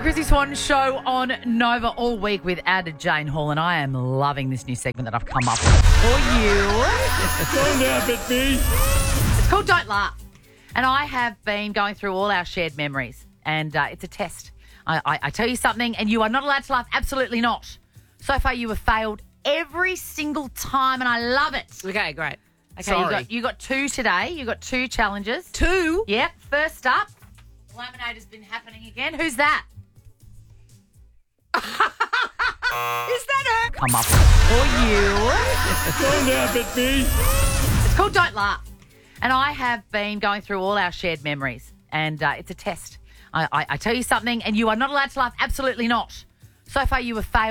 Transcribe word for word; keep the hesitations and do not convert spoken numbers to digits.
Chrissy Swan show on Nova all week with Ad Jane Hall, and I am loving this new segment that I've come up with for you. Don't laugh at me. It's called Don't Laugh. And I have been going through all our shared memories, and uh, it's a test. I, I, I tell you something, and you are not allowed to laugh. Absolutely not. So far, you have failed every single time, and I love it. Okay, great. Okay, Sorry. you got you got two today. You got two challenges. Two? Yep. First up, Laminate has been happening again. Who's that? Is that her? Come up for you. Don't laugh at me. It's called Don't Laugh. And I have been going through all our shared memories, and uh, it's a test. I, I, I tell you something, and you are not allowed to laugh. Absolutely not. So far, you have failed